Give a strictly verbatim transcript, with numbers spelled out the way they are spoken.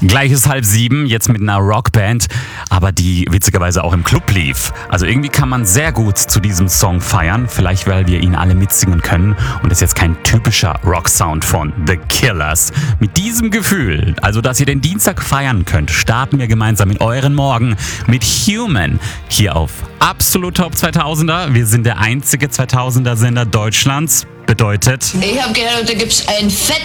Gleich ist halb sieben, jetzt mit einer Rockband, aber die witzigerweise auch im Club lief. Also irgendwie kann man sehr gut zu diesem Song feiern, vielleicht weil wir ihn alle mitsingen können und es jetzt kein typischer Rocksound von The Killers. Mit diesem Gefühl, also dass ihr den Dienstag feiern könnt, starten wir gemeinsam in euren Morgen mit Human hier auf Absolut Top zweitausender. Wir sind der einzige zweitausender Sender Deutschlands. Bedeutet... Ich habe gehört, da gibt's einen fetten